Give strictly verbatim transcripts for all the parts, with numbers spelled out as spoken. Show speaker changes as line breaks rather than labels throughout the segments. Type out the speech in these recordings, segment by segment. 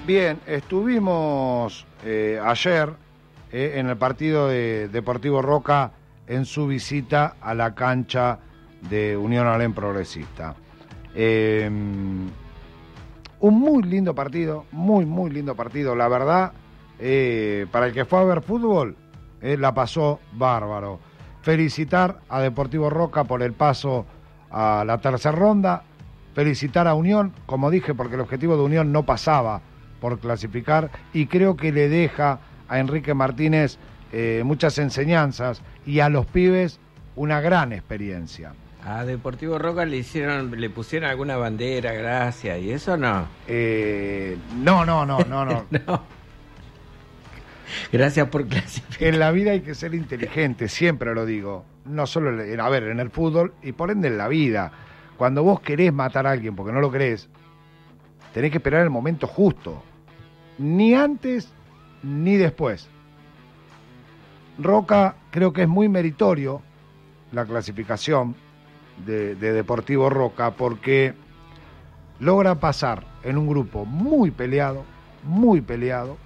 Bien, estuvimos eh, ayer eh, en el partido de Deportivo Roca en su visita a la cancha de Unión Alem Progresista. Eh, un muy lindo partido, muy, muy lindo partido. La verdad, eh, para el que fue a ver fútbol, eh, la pasó bárbaro. Felicitar a Deportivo Roca por el paso a la tercera ronda. Felicitar a Unión, como dije, porque el objetivo de Unión no pasaba por clasificar, y creo que le deja a Enrique Martínez eh, muchas enseñanzas y a los pibes una gran experiencia.
A Deportivo Roca le hicieron, le pusieron alguna bandera, gracias, y eso no.
Eh, no, no, no, no, no.
No. Gracias por clasificar.
En la vida hay que ser inteligente, siempre lo digo. No solo, en, a ver, en el fútbol y por ende en la vida. Cuando vos querés matar a alguien porque no lo querés, tenés que esperar el momento justo. Ni antes ni después. Roca creo que es muy meritorio la clasificación de, de Deportivo Roca porque logra pasar en un grupo muy peleado, muy peleado,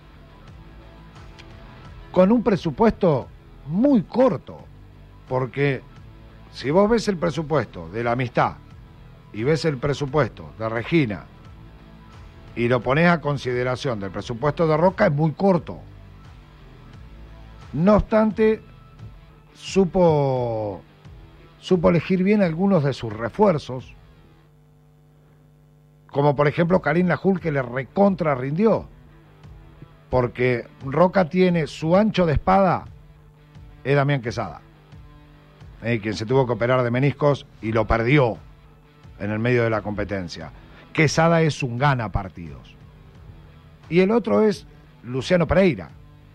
con un presupuesto muy corto, porque si vos ves el presupuesto de la Amistad y ves el presupuesto de Regina y lo pones a consideración del presupuesto de Roca, es muy corto. No obstante, supo, supo elegir bien algunos de sus refuerzos, como por ejemplo Karim Lajul, que le recontra rindió, porque Roca tiene su ancho de espada, es Damián Quesada, eh, quien se tuvo que operar de meniscos y lo perdió en el medio de la competencia. Quesada es un gana partidos. Y el otro es Luciano Pereira,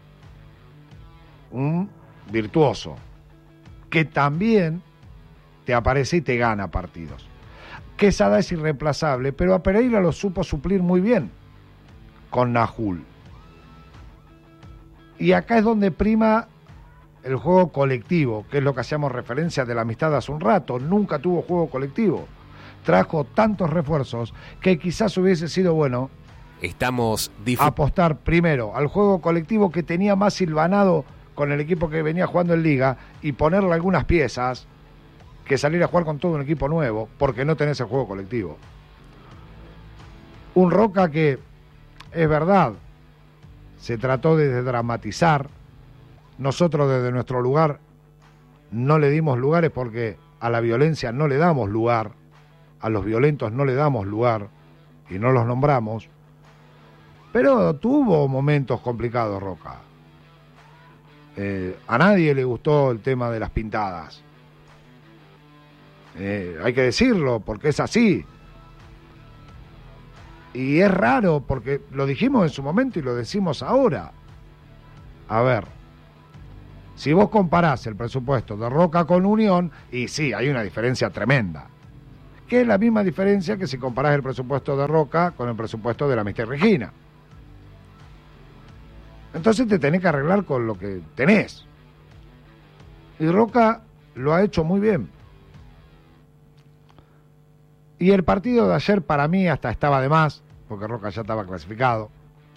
un virtuoso, que también te aparece y te gana partidos. Quesada es irreemplazable, pero a Pereira lo supo suplir muy bien con Najul. Y acá es donde prima el juego colectivo, que es lo que hacíamos referencia de la Amistad hace un rato. Nunca tuvo juego colectivo. Trajo tantos refuerzos que quizás hubiese sido bueno
Estamos dif-
apostar primero al juego colectivo, que tenía más hilvanado con el equipo que venía jugando en Liga, y ponerle algunas piezas, que salir a jugar con todo un equipo nuevo, porque no tenés el juego colectivo. Un Roca que, es verdad, se trató de dramatizar. Nosotros desde nuestro lugar no le dimos lugares, porque a la violencia no le damos lugar, a los violentos no le damos lugar y no los nombramos, pero tuvo momentos complicados Roca. Eh, a nadie le gustó el tema de las pintadas. Eh, hay que decirlo, porque es así. Y es raro, porque lo dijimos en su momento y lo decimos ahora. A ver, si vos comparás el presupuesto de Roca con Unión, y sí, hay una diferencia tremenda, que es la misma diferencia que si comparás el presupuesto de Roca con el presupuesto de la Amistad y Regina. Entonces te tenés que arreglar con lo que tenés. Y Roca lo ha hecho muy bien. Y el partido de ayer para mí hasta estaba de más, porque Roca ya estaba clasificado.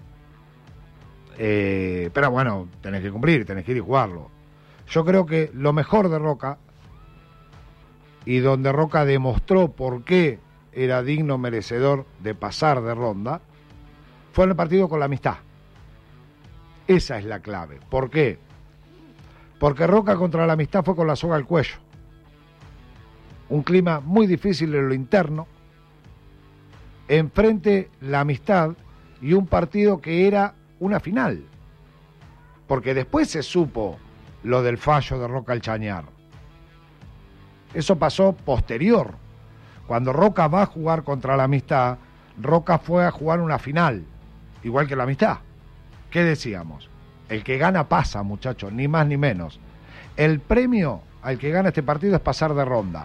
Eh, pero bueno, tenés que cumplir, tenés que ir y jugarlo. Yo creo que lo mejor de Roca, y donde Roca demostró por qué era digno merecedor de pasar de ronda, fue en el partido con la Amistad. Esa es la clave. ¿Por qué? Porque Roca contra la Amistad fue con la soga al cuello. Un clima muy difícil en lo interno, enfrente la Amistad, y un partido que era una final. Porque después se supo lo del fallo de Roca al Chañar. Eso pasó posterior. Cuando Roca va a jugar contra la Amistad, Roca fue a jugar una final, igual que la Amistad. ¿Qué decíamos? El que gana pasa, muchachos, ni más ni menos. El premio al que gana este partido es pasar de ronda.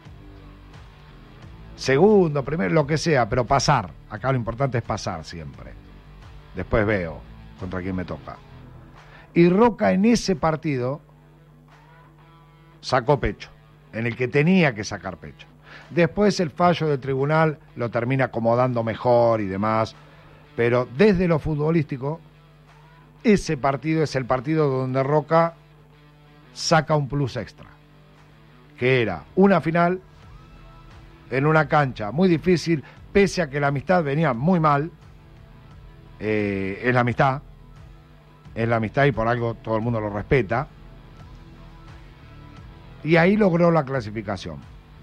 Segundo, primero, lo que sea, pero pasar. Acá lo importante es pasar siempre. Después veo contra quién me toca. Y Roca en ese partido sacó pecho, en el que tenía que sacar pecho. Después el fallo del tribunal lo termina acomodando mejor y demás, Pero desde lo futbolístico, ese partido es el partido donde Roca saca un plus extra, que era una final en una cancha muy difícil, pese a que la amistad venía muy mal. Eh, es la amistad, es la amistad y por algo todo el mundo lo respeta. Y ahí logró la clasificación.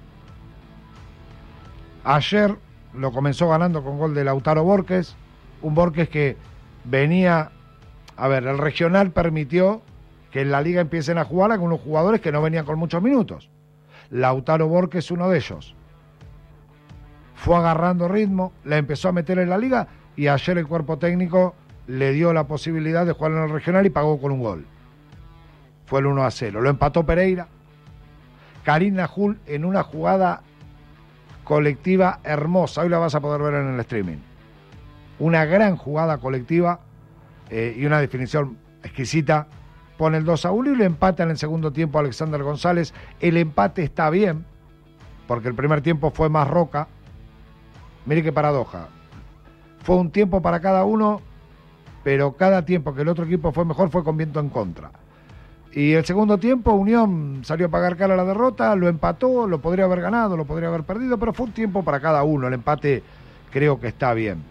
Ayer lo comenzó ganando con gol de Lautaro Borges, un Borges que venía, a ver, el regional permitió que en la liga empiecen a jugar algunos jugadores que no venían con muchos minutos. Lautaro Borges es uno de ellos. Fue agarrando ritmo, la empezó a meter en la liga y ayer el cuerpo técnico le dio la posibilidad de jugar en el regional y pagó con un gol. Fue el uno a cero. Lo empató Pereira. Karim Najul en una jugada colectiva hermosa. Hoy la vas a poder ver en el streaming. Una gran jugada colectiva eh, y una definición exquisita. Pone el dos a uno y lo empata en el segundo tiempo Alexander González. El empate está bien, porque el primer tiempo fue más Roca. Mire qué paradoja. Fue un tiempo para cada uno, pero cada tiempo que el otro equipo fue mejor fue con viento en contra. Y el segundo tiempo, Unión salió a pagar cara a la derrota, lo empató, lo podría haber ganado, lo podría haber perdido, pero fue un tiempo para cada uno. El empate creo que está bien.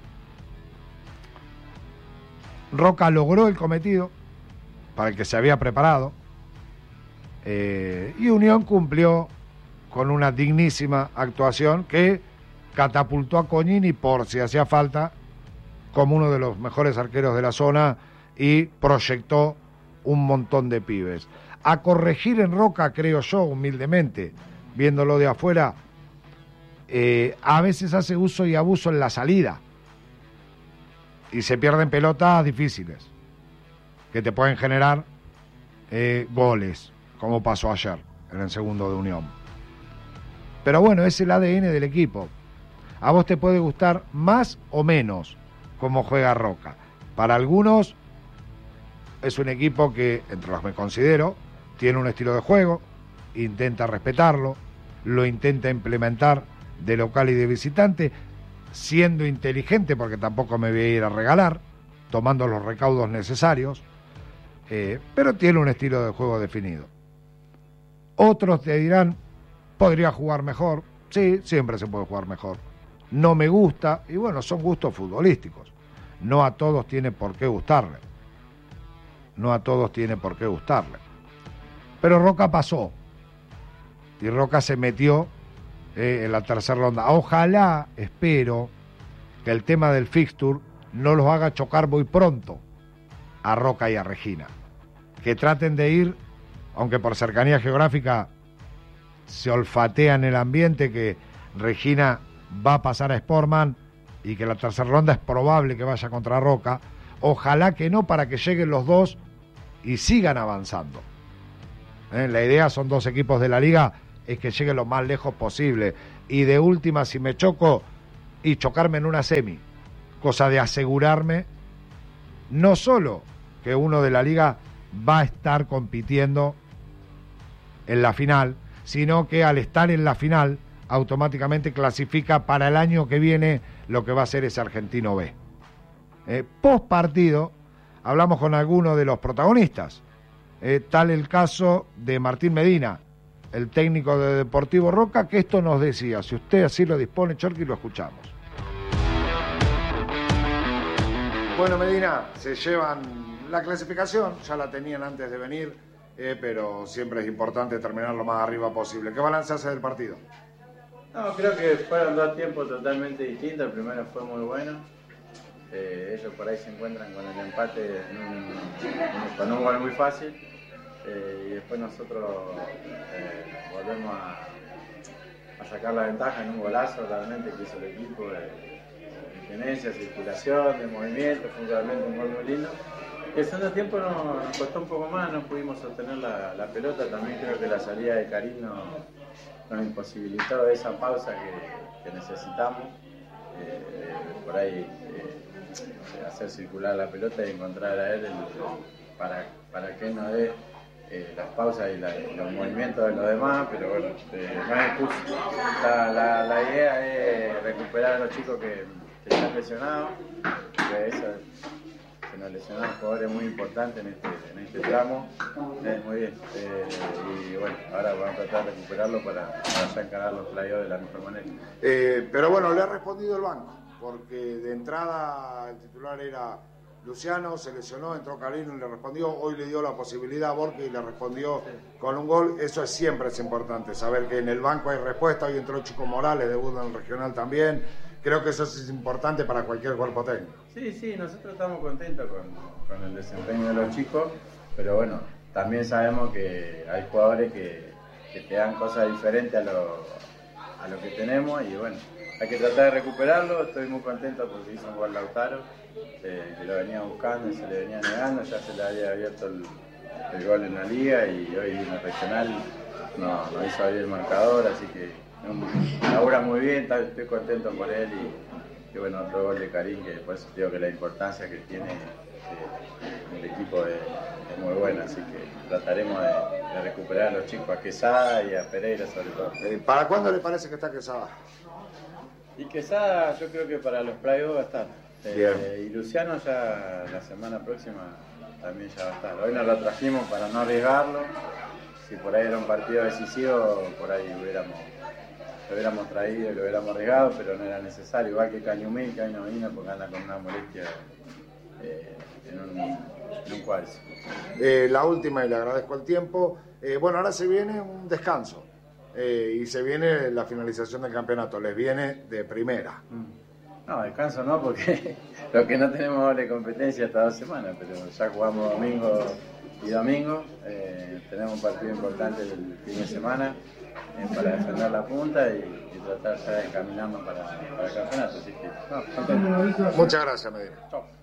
Roca logró el cometido para el que se había preparado, eh, y Unión cumplió con una dignísima actuación que catapultó a Cognini, por si hacía falta, como uno de los mejores arqueros de la zona y proyectó un montón de pibes. A corregir en Roca, creo yo, humildemente, viéndolo de afuera, eh, a veces hace uso y abuso en la salida y se pierden pelotas difíciles que te pueden generar eh, goles, como pasó ayer en el segundo de Unión. Pero bueno, es el A D N del equipo. A vos te puede gustar más o menos cómo juega Roca. Para algunos es un equipo que, entre los que me considero, tiene un estilo de juego, intenta respetarlo, lo intenta implementar de local y de visitante, siendo inteligente, porque tampoco me voy a ir a regalar, tomando los recaudos necesarios, eh, pero tiene un estilo de juego definido. Otros te dirán, podría jugar mejor. Sí, siempre se puede jugar mejor. No me gusta, y bueno, son gustos futbolísticos. No a todos tiene por qué gustarle. No a todos tiene por qué gustarle. Pero Roca pasó. Y Roca se metió eh, en la tercera ronda. Ojalá, espero, que el tema del fixture no los haga chocar muy pronto a Roca y a Regina. Que traten de ir, aunque por cercanía geográfica se olfatean el ambiente, que Regina va a pasar a Sportman y que la tercera ronda es probable que vaya contra Roca. Ojalá que no, para que lleguen los dos y sigan avanzando. ¿Eh? La idea, son dos equipos de la liga, es que lleguen lo más lejos posible. Y de última, si me choco, y chocarme en una semi. Cosa de asegurarme, no solo que uno de la liga va a estar compitiendo en la final, sino que al estar en la final automáticamente clasifica para el año que viene lo que va a ser ese Argentino B. Eh, post partido hablamos con algunos de los protagonistas, eh, tal el caso de Martín Medina, el técnico de Deportivo Roca, que esto nos decía. Si usted así lo dispone, Chorqui, lo escuchamos. Bueno, Medina, se llevan la clasificación, ya la tenían antes de venir, eh, pero siempre es importante terminar lo más arriba posible. ¿Qué balance hace del partido?
No, creo que fueron dos tiempos totalmente distintos. El primero fue muy bueno. Eh, ellos por ahí se encuentran con el empate en un, con un gol muy fácil. Eh, y después nosotros eh, volvemos a, a sacar la ventaja en un golazo realmente que hizo el equipo. De, de tenencia, circulación, de movimiento. Fue realmente un gol muy lindo. El segundo tiempo nos, nos costó un poco más, no pudimos sostener la, la pelota. También creo que la salida de Karim nos, nos imposibilitó esa pausa que, que necesitamos. Eh, por ahí eh, hacer circular la pelota y encontrar a él el, para, para que él nos dé eh, las pausas y, la, y los movimientos de los demás, pero bueno, eh, no es excusa. La, la, la idea es recuperar a los chicos que, que están lesionados, que eso, se nos lesionaron jugadores muy importantes en este, en este tramo. Eh, muy bien. Eh, y bueno, ahora vamos a tratar de recuperarlo para, para ya encarar los playoffs de la mejor manera.
Eh, pero bueno, le ha respondido el banco, porque de entrada el titular era Luciano, se lesionó, entró Carino y le respondió, hoy le dio la posibilidad a Borges y le respondió con un gol. Eso es, siempre es importante, saber que en el banco hay respuesta. Hoy entró Chico Morales, debuta en el regional también. Creo que eso es importante para cualquier cuerpo técnico.
Sí, sí, nosotros estamos contentos con, con el desempeño de los chicos, pero bueno, también sabemos que hay jugadores que, que te dan cosas diferentes a lo, a lo que tenemos y bueno, hay que tratar de recuperarlo. Estoy muy contento porque hizo un gol Lautaro, eh, que lo venía buscando y se le venía negando, ya se le había abierto el, el gol en la liga y hoy en el regional no, no hizo abrir el marcador, así que labura muy bien, estoy contento por él y, y bueno, otro gol de Karim, que por eso digo que la importancia que tiene eh, el equipo es, es muy buena, así que trataremos de, de recuperar a los chicos, a Quesada y a Pereira sobre todo.
¿Para cuándo le parece que está Quesada?
Y Quesada yo creo que para los playoffs va a estar. Eh, y Luciano ya la semana próxima también ya va a estar. Hoy nos lo trajimos para no arriesgarlo. Si por ahí era un partido decisivo, por ahí hubiéramos, lo hubiéramos traído y lo hubiéramos arriesgado, pero no era necesario. Igual que Cañumí, que hoy no vino porque anda con una molestia eh, en un, en un cuarzo.
Eh, la última, y le agradezco el tiempo. Eh, bueno, ahora se viene un descanso. Eh, y se viene la finalización del campeonato, les viene de primera.
No, descanso no, porque lo que no tenemos doble competencia hasta dos semanas, pero ya jugamos domingo y domingo, eh, tenemos un partido importante el fin de semana eh, para defender la punta y, y tratar ya de encaminarnos para, para el campeonato, así que no, contento.
Muchas gracias, Medina.
Chao.